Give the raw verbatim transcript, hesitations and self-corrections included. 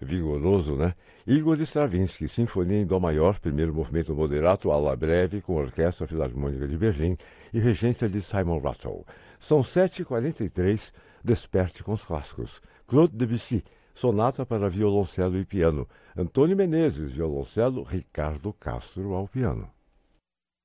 Vigoroso, né? Igor Stravinsky, Sinfonia em Dó maior, primeiro movimento moderato, ala breve, com Orquestra Filarmônica de Berlim e regência de Simon Rattle. São sete e quarenta e três, desperte com os clássicos. Claude Debussy, sonata para violoncelo e piano. Antônio Menezes, violoncelo, Ricardo Castro ao piano.